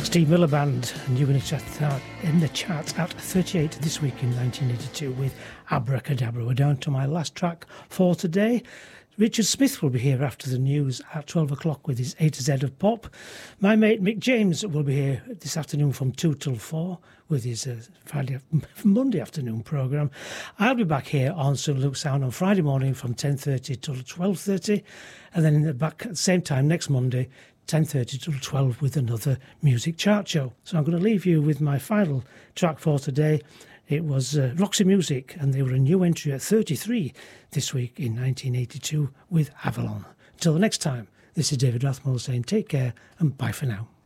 Steve Miller Band, new in the charts at 38 this week in 1982 with Abracadabra. We're down to my last track for today. Richard Smith will be here after the news at 12 o'clock with his A to Z of Pop. My mate Mick James will be here this afternoon from 2 till 4 with his Monday afternoon programme. I'll be back here on St Luke's Sound on Friday morning from 10:30 till 12:30, and then back at the same time next Monday, 10:30 till 12 with another music chart show. So I'm going to leave you with my final track for today. It was Roxy Music, and they were a new entry at 33 this week in 1982 with Avalon. Until the next time, this is David Rathmore saying take care and bye for now.